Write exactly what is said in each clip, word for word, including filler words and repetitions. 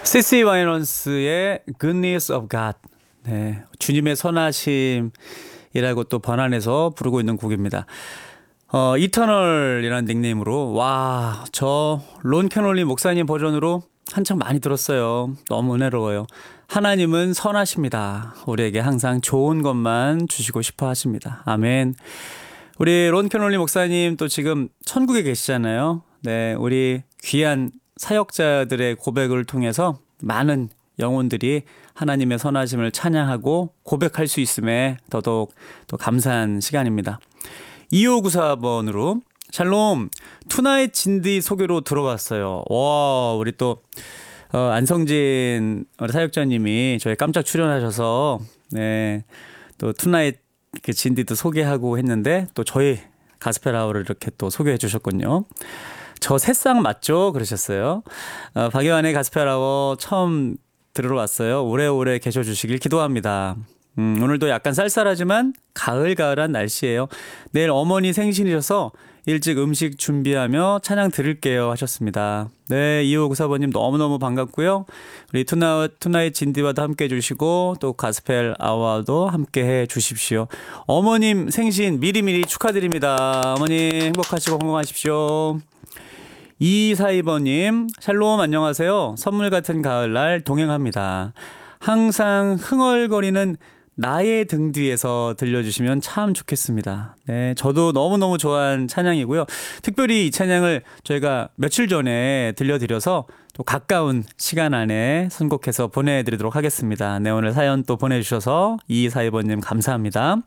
씨씨 와이너스의 Goodness of God. 네, 주님의 선하심이라고 또 번안해서 부르고 있는 곡입니다. 어, 이터널이라는 닉네임으로 와, 저 론 캐놀리 목사님 버전으로 한참 많이 들었어요. 너무 은혜로워요. 하나님은 선하십니다. 우리에게 항상 좋은 것만 주시고 싶어 하십니다. 아멘. 우리 론 캐놀리 목사님 또 지금 천국에 계시잖아요. 네, 우리 귀한 사역자들의 고백을 통해서 많은 영혼들이 하나님의 선하심을 찬양하고 고백할 수 있음에 더더욱 또 감사한 시간입니다. 이오구사 번으로 샬롬 투나잇 진디 소개로 들어왔어요. 와, 우리 또 어, 안성진 우리 사역자님이 저희 깜짝 출연하셔서 네, 또 투나잇 그 진디도 소개하고 했는데 또 저희 가스펠아워를 이렇게 또 소개해 주셨군요. 저 새싹 맞죠? 그러셨어요. 어, 박예환의 가스펠아워 처음 들으러 왔어요. 오래오래 계셔주시길 기도합니다. 음, 오늘도 약간 쌀쌀하지만 가을가을한 날씨예요. 내일 어머니 생신이셔서 일찍 음식 준비하며 찬양 들을게요 하셨습니다. 네, 이오구사 번님 너무너무 반갑고요. 우리 투나, 투나잇 진디와도 함께 해주시고 또 가스펠 아워도 함께 해주십시오. 어머님 생신 미리미리 축하드립니다. 어머님 행복하시고 건강하십시오. 이사이 번님 샬롬 안녕하세요. 선물 같은 가을날 동행합니다. 항상 흥얼거리는 나의 등 뒤에서 들려주시면 참 좋겠습니다. 네, 저도 너무너무 좋아하는 찬양이고요. 특별히 이 찬양을 저희가 며칠 전에 들려드려서 또 가까운 시간 안에 선곡해서 보내드리도록 하겠습니다. 네, 오늘 사연 또 보내주셔서 이사이 번님 감사합니다.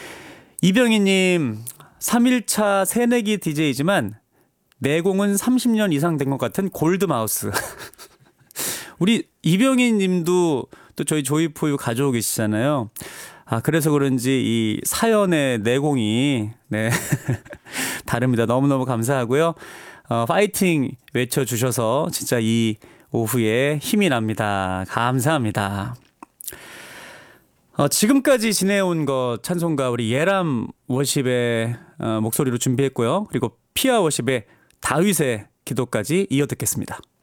이병희님 삼 일차 새내기 디제이지만 내공은 삼십 년 이상 된 것 같은 골드마우스. 우리 이병희 님도 또 저희 조이포유 가족이시잖아요. 아, 그래서 그런지 이 사연의 내공이, 네. 다릅니다. 너무너무 감사하고요. 어, 파이팅 외쳐주셔서 진짜 이 오후에 힘이 납니다. 감사합니다. 어, 지금까지 지내온 것 찬송가 우리 예람 워십의 어, 목소리로 준비했고요. 그리고 피아 워십의 다윗의 기도까지 이어 듣겠습니다.